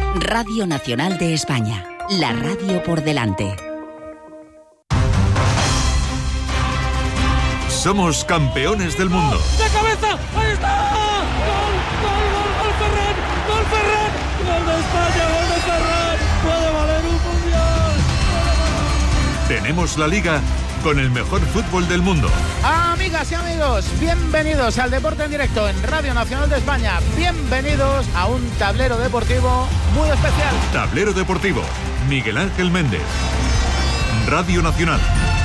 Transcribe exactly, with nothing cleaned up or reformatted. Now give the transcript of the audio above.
Radio Nacional de España, la radio por delante. Somos campeones del mundo. ¡De cabeza! ¡Ahí está! ¡Gol, gol, gol, gol Ferran! ¡Gol Ferran! ¡Gol de España, gol de Ferran! ¡Puede valer un mundial! Tenemos la Liga con el mejor fútbol del mundo. Amigas y amigos, bienvenidos al Deporte en Directo en Radio Nacional de España. Bienvenidos a un tablero deportivo muy especial. Tablero Deportivo, Miguel Ángel Méndez. Radio Nacional.